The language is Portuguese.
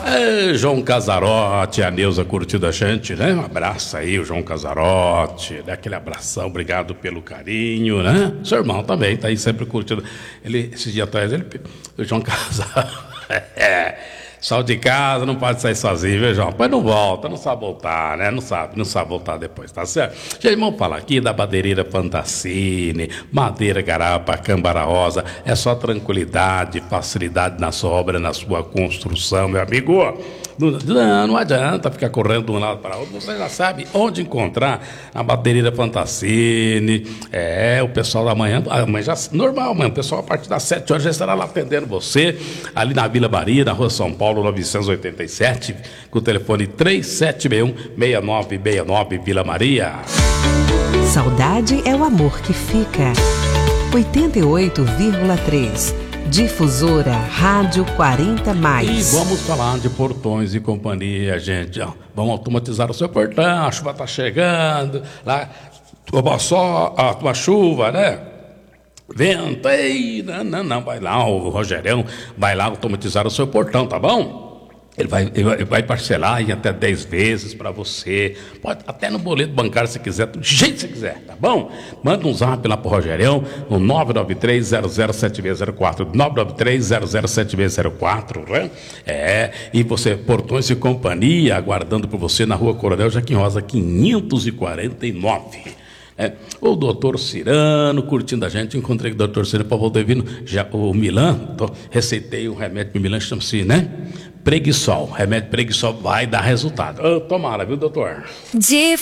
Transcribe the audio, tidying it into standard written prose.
João Casarotti, a Neuza curtindo a gente, né? Um abraço aí, o João Casarotti, né? Aquele abração, obrigado pelo carinho, né? Seu irmão também tá aí sempre curtindo. Esses dias atrás, o João Casarotti, saiu de casa, não pode sair sozinho, viu, João? Pois não volta, não sabe voltar, né? Não sabe voltar depois, tá certo? Gente, vamos falar aqui da madeireira Fantacine, madeira Garapa, Câmara Rosa, é só tranquilidade, facilidade na sua obra, na sua construção, meu amigo. Não adianta ficar correndo de um lado para outro, você já sabe onde encontrar a madeireira Fantacine. O pessoal da manhã já, normal, o pessoal a partir das 7 horas já estará lá atendendo você, ali na Vila Maria, na Rua São Paulo, 987, com o telefone 3761-6969, Vila Maria. Saudade é o amor que fica. 88,3. Difusora Rádio 40+. E vamos falar de portões e companhia, gente. Vamos automatizar o seu portão, a chuva está chegando, lá, só a chuva, né? Vento, não, vai lá, o Rogerão vai lá automatizar o seu portão, tá bom? Ele vai parcelar em até 10 vezes para você, pode até no boleto bancário se quiser, do jeito que você quiser, tá bom? Manda um zap lá pro Rogerão, no 993-007604, 993-007604, né? E você, Portões e Companhia, aguardando por você na Rua Coronel Joaquim Rosa, 549. O doutor Cirano, curtindo a gente, encontrei com o doutor Cirano para voltar vindo, o Milan, receitei um remédio para o Milan, chama-se, né? Preguiçol, remédio Preguiçol vai dar resultado. Tomara, viu, doutor?